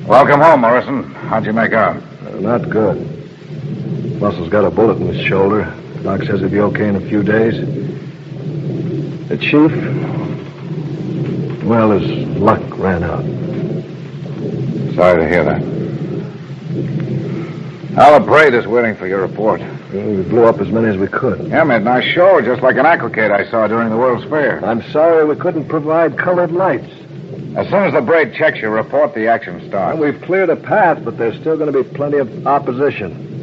Welcome home, Morrison. How'd you make out? Not good. Russell's got a bullet in his shoulder. Doc says he'll be okay in a few days. The chief, well, his luck ran out. Sorry to hear that. Our parade is waiting for your report. We blew up as many as we could. Yeah, made a nice show, just like an accolade I saw during the World's Fair. I'm sorry we couldn't provide colored lights. As soon as the braid checks your report, the action starts. Well, we've cleared a path, but there's still going to be plenty of opposition.